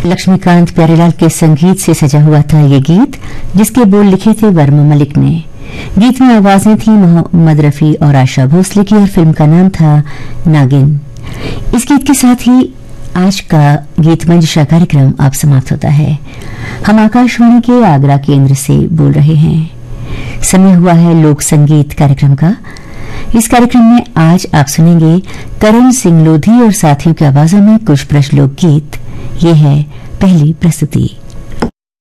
लक्ष्मीकांत प्यारेलाल के संगीत से सजा हुआ था ये गीत, जिसके बोल लिखे थे वर्मा मलिक ने। गीत में आवाजें थी मोहम्मद रफी और आशा भोसले की और फिल्म का नाम था नागिन। इस गीत के साथ ही आज का गीत मंजिशा कार्यक्रम अब समाप्त होता है। हम आकाशवाणी के आगरा केंद्र से बोल रहे हैं। समय हुआ है लोक संगीत कार्यक्रम का। इस कार्यक्रम में आज आप सुनेंगे करण सिंह लोधी और साथियों की आवाजों में कुछ ब्रज लोक गीत। ये है पहली प्रस्तुति।